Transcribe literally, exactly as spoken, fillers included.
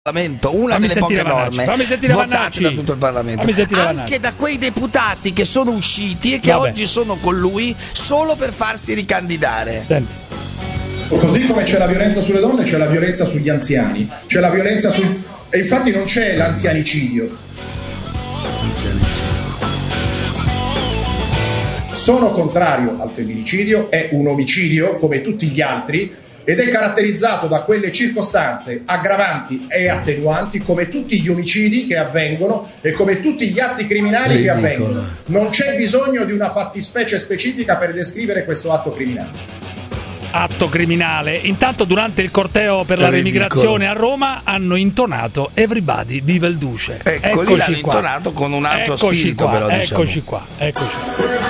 Parlamento, una fammi delle poche Vannacci, norme fammi sentire votate Vannacci. da tutto il Parlamento, Fammi sentire anche Vannacci. da quei deputati che sono usciti e che Vabbè. oggi sono con lui solo per farsi ricandidare. Senti. Così come c'è la violenza sulle donne, c'è la violenza sugli anziani, c'è la violenza su... e infatti non c'è l'anzianicidio. Sono contrario al femminicidio, è un omicidio come tutti gli altri ed è caratterizzato da quelle circostanze aggravanti e attenuanti come tutti gli omicidi che avvengono e come tutti gli atti criminali Ridicolo. che avvengono. Non c'è bisogno di una fattispecie specifica per descrivere questo atto criminale. Atto criminale. Intanto durante il corteo per la È ridicolo. remigrazione a Roma hanno intonato Everybody di Velduce. Ecco, lì l'hanno intonato con un altro eccoci spirito, qua, però, diciamo. eccoci qua, eccoci qua.